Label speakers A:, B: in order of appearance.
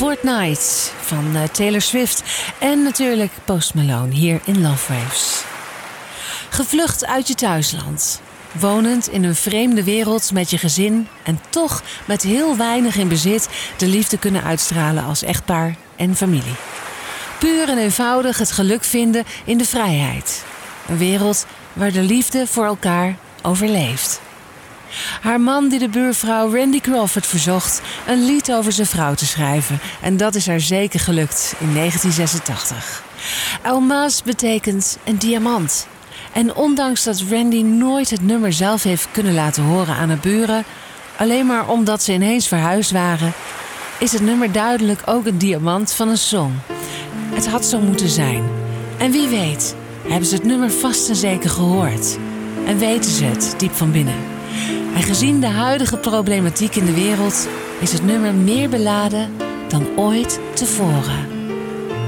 A: Fortnite van Taylor Swift en natuurlijk Post Malone hier in Love Waves. Gevlucht uit je thuisland, wonend in een vreemde wereld met je gezin en toch met heel weinig in bezit de liefde kunnen uitstralen als echtpaar en familie. Puur en eenvoudig het geluk vinden in de vrijheid. Een wereld waar de liefde voor elkaar overleeft. Haar man die de buurvrouw Randy Crawford verzocht een lied over zijn vrouw te schrijven. En dat is haar zeker gelukt in 1986. Almaz betekent een diamant. En ondanks dat Randy nooit het nummer zelf heeft kunnen laten horen aan haar buren, alleen maar omdat ze ineens verhuisd waren, is het nummer duidelijk ook een diamant van een song. Het had zo moeten zijn. En wie weet, hebben ze het nummer vast en zeker gehoord. En weten ze het diep van binnen. En gezien de huidige problematiek in de wereld is het nummer meer beladen dan ooit tevoren.